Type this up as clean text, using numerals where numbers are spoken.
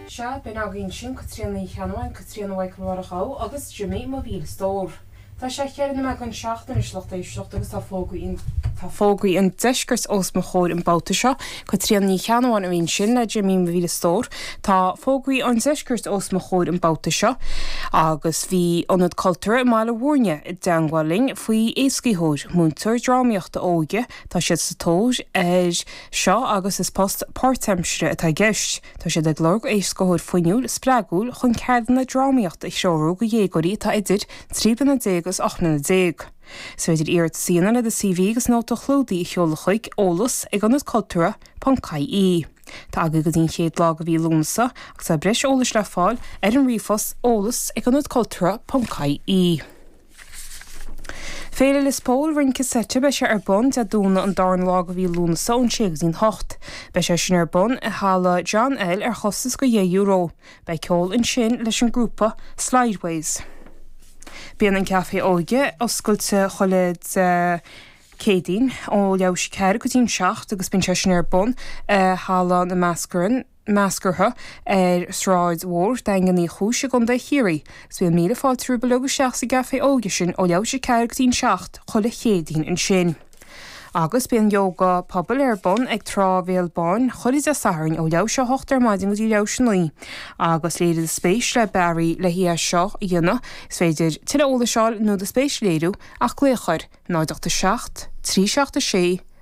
Seo ben agin sin Catriona Cheanhain Catriona Waiclwarachau agus Jimmy má bhíl stór. Tá sé chear na me an seachtain isleachta isteach agus tá fógaí an deisgurs os mo chóir an bouta seo, Catriona Cheanhain a bhín sin le Jimmy má bhíl stór, tá fógaí an deisgurs os mo chóir an bouta seo, agus bhí anad cultúr mála bhórne i danghaling faoi éascaíthóir múntar drámaíochta óige tá siad sa tóir seo agus is post pártemsre atá gceist, tá siad ag lorg éascaíthóir faoinúil spregúil chun ceardanna drámaíochta i seoú go dhéagarí tá idir 13 agus 18. So idir iad síana le de CV agus nóta chlódaí i cheolachuig ólas ag anad cultúra.caí. Tá aga go dtín chéad lá go bhí lúnasa agus tá breis ólas le fáil ar an rífos ólas ag anad cultúra.caí. Féile is pól rinn casette be sé ar bon a dúna an daran lá go bhí lúnasa ón 16 Be sé sin ar bon a hála John L ar chostas go €1 be ceol in sin leis an grúpa Slideways. Bíon an café óige oscailte choilid cédín ó leabhar ceir go dtíon seacht agus bin sin ar bon hála na meascartha ar sráid mhór dagan í chúise gon de chiaí, s bhíon míle fáil trúba legus seach sa café óige sin ó leabhar ceir go dtíon seacht chola chédín in sin. Agus bíon yoga pobl ar bon ag trábhéal bán choiride sahairn ó leabhar seo 8 maidin go dtí leabhar sin luí. Agus léad is spéis le bearí le hí seo dhéanana, is féidir tuile óla seáil nó de spéis léadú ach gléochair 9 7 3 6